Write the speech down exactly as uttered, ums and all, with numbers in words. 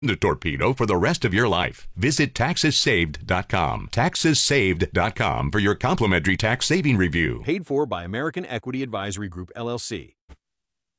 The torpedo for the rest of your life. Visit taxes saved dot com. taxes saved dot com for your complimentary tax saving review. Paid for by American Equity Advisory Group, L L C.